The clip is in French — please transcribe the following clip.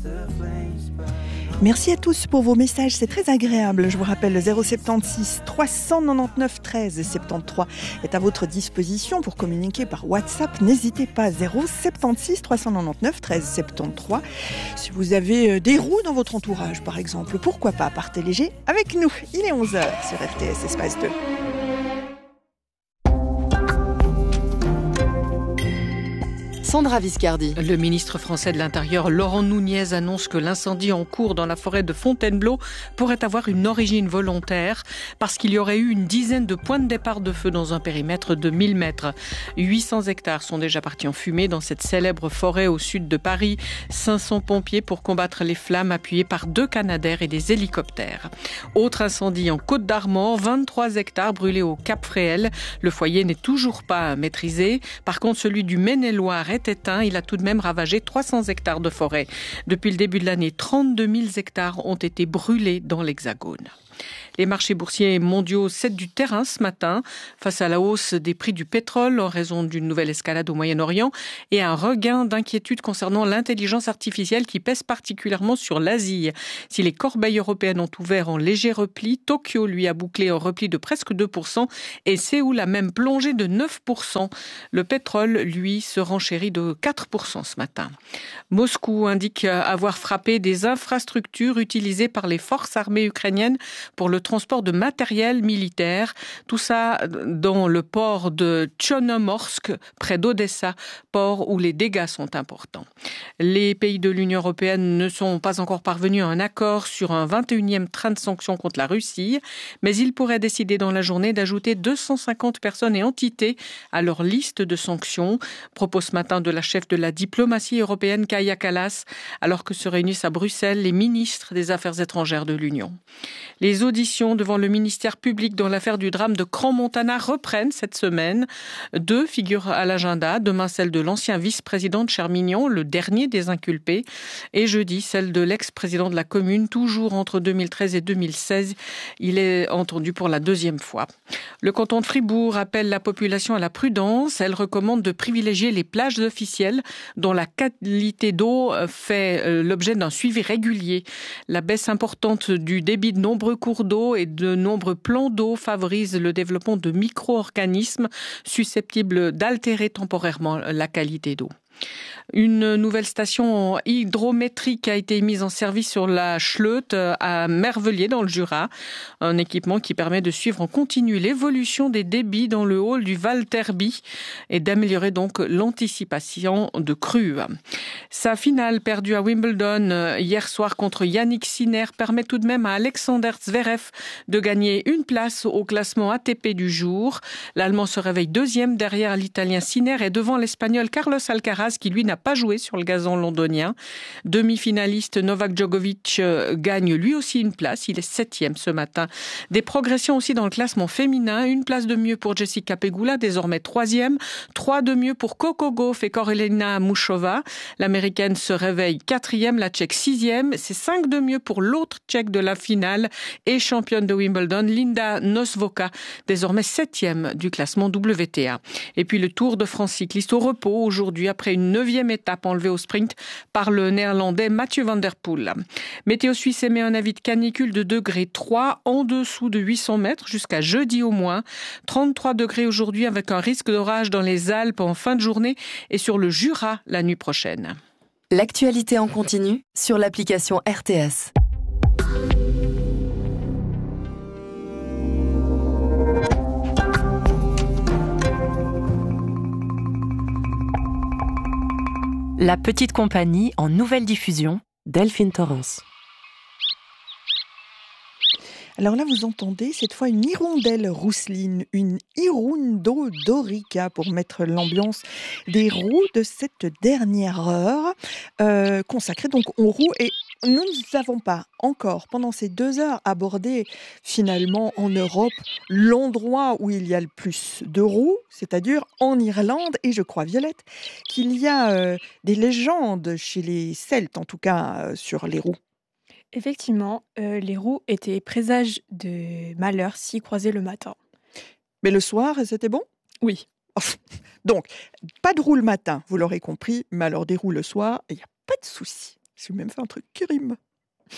Merci à tous pour vos messages, c'est très agréable. Je vous rappelle, le 076 399 13 73 est à votre disposition pour communiquer par WhatsApp. N'hésitez pas, 076 399 13 73. Si vous avez des roues dans votre entourage, par exemple, pourquoi pas partez léger avec nous. Il est 11h sur RTS Espace 2. Sandra Viscardi. Le ministre français de l'Intérieur, Laurent Nunez, annonce que l'incendie en cours dans la forêt de Fontainebleau pourrait avoir une origine volontaire parce qu'il y aurait eu une dizaine de points de départ de feu dans un périmètre de 1000 mètres. 800 hectares sont déjà partis en fumée dans cette célèbre forêt au sud de Paris. 500 pompiers pour combattre les flammes appuyés par 2 Canadair et des hélicoptères. Autre incendie en Côte d'Armor, 23 hectares brûlés au Cap Fréhel. Le foyer n'est toujours pas maîtrisé. Par contre, celui du Maine-et-Loire est éteint. Il a tout de même ravagé 300 hectares de forêt. Depuis le début de l'année, 32 000 hectares ont été brûlés dans l'Hexagone. Les marchés boursiers mondiaux cèdent du terrain ce matin face à la hausse des prix du pétrole en raison d'une nouvelle escalade au Moyen-Orient et un regain d'inquiétude concernant l'intelligence artificielle qui pèse particulièrement sur l'Asie. Si les corbeilles européennes ont ouvert en léger repli, Tokyo lui a bouclé un repli de presque 2% et Séoul a même plongé de 9%. Le pétrole, lui, se renchérit de 4% ce matin. Moscou indique avoir frappé des infrastructures utilisées par les forces armées ukrainiennes pour le transport de matériel militaire. Tout ça dans le port de Tchernomorsk, près d'Odessa, port où les dégâts sont importants. Les pays de l'Union européenne ne sont pas encore parvenus à un accord sur un 21e train de sanctions contre la Russie, mais ils pourraient décider dans la journée d'ajouter 250 personnes et entités à leur liste de sanctions. Propos ce matin de la chef de la diplomatie européenne, Kaja Kallas, alors que se réunissent à Bruxelles les ministres des Affaires étrangères de l'Union. Les auditions devant le ministère public dans l'affaire du drame de Crans-Montana reprennent cette semaine. 2 figurent à l'agenda. Demain, celle de l'ancien vice-président de Chermignon, le dernier des inculpés. Et jeudi, celle de l'ex-président de la commune, toujours entre 2013 et 2016. Il est entendu pour la 2e fois. Le canton de Fribourg appelle la population à la prudence. Elle recommande de privilégier les plages officielles dont la qualité d'eau fait l'objet d'un suivi régulier. La baisse importante du débit de nombreux cours d'eau et de nombreux plans d'eau favorisent le développement de micro-organismes susceptibles d'altérer temporairement la qualité d'eau. Une nouvelle station hydrométrique a été mise en service sur la Schleuth à Mervellier dans le Jura. Un équipement qui permet de suivre en continu l'évolution des débits dans le hall du Val Terby et d'améliorer donc l'anticipation de crues. Sa finale perdue à Wimbledon hier soir contre Yannick Sinner permet tout de même à Alexander Zverev de gagner une place au classement ATP du jour. L'Allemand se réveille 2e derrière l'Italien Sinner et devant l'Espagnol Carlos Alcaraz qui lui n'a pas joué sur le gazon londonien. Demi-finaliste Novak Djokovic gagne lui aussi une place. Il est 7e ce matin. Des progressions aussi dans le classement féminin. Une place de mieux pour Jessica Pegula, désormais 3e. 3 de mieux pour Coco Gauff et Karolina Muchova. L'américaine se réveille 4e, la tchèque 6e. C'est 5 de mieux pour l'autre tchèque de la finale et championne de Wimbledon, Linda Nosvoka, désormais 7e du classement WTA. Et puis le Tour de France cycliste au repos aujourd'hui après une 9e étape enlevée au sprint par le néerlandais Mathieu Van Der Poel. Météo Suisse émet un avis de canicule de degré 3 en dessous de 800 mètres jusqu'à jeudi au moins. 33 degrés aujourd'hui avec un risque d'orage dans les Alpes en fin de journée et sur le Jura la nuit prochaine. L'actualité en continu sur l'application RTS. La petite compagnie en nouvelle diffusion, Delphine Torrens. Alors là, vous entendez cette fois une hirondelle rousseline, une hirundo dorica pour mettre l'ambiance des roues de cette dernière heure, consacrée donc aux roues. Et nous n'avons pas encore, pendant ces 2 heures, abordé finalement en Europe l'endroit où il y a le plus de roues, c'est-à-dire en Irlande. Et je crois, Violette, qu'il y a des légendes chez les Celtes, en tout cas, sur les roues. Effectivement, les roues étaient présages de malheur s'ils croisaient le matin. Mais le soir, c'était bon ? Oui. Donc, pas de roue le matin, vous l'aurez compris, mais alors des roues le soir, il n'y a pas de souci. J'ai même fait un truc qui rime.